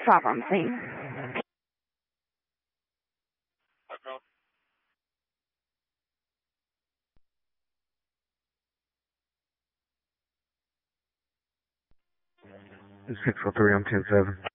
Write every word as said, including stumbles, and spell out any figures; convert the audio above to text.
stop on scene. six oh three, I'm ten seven.